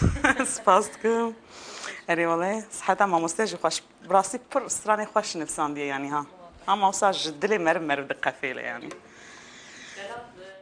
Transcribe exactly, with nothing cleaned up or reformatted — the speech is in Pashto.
سپاس دکم. اری والله صحتا ما مستجی خوش براسی پر استرانی خوش نفسان دیه یعنی ها. هم اوساج دلی مرم مرد قفیله یعنی.